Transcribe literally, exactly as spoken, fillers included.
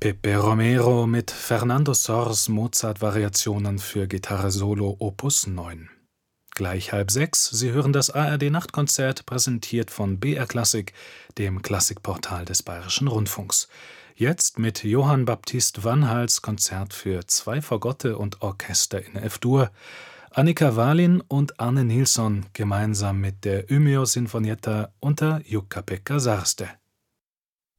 Pepe Romero mit Fernando Sors Mozart-Variationen für Gitarre Solo Opus neun. Gleich halb sechs, Sie hören das A R D-Nachtkonzert, präsentiert von B R Klassik, dem Klassikportal des Bayerischen Rundfunks. Jetzt mit Johann Baptist Vanhals Konzert für zwei Fagotte und Orchester in F-Dur, Annika Waalin und Arne Nilsson gemeinsam mit der Umeå Sinfonietta unter Jukka-Pekka Sarste.